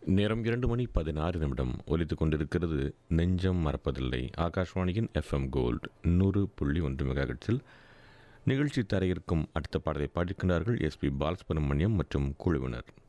நேரம் 2 மணி 16 நிமிடம் ஒலித்துக் கொண்டிருக்கிறது. நெஞ்சம் மறப்பதில்லை. ஆகாஷ்வாணியின் FM கோல்ட் 100.1 மெகாஹெர்ட்ஸில் நிகழ்ச்சி தர இருக்கும் அடுத்த பாடலை பாடிக்கின்றார்கள் SP பாலசுப்ரமணியம் மற்றும் குழுவினர்.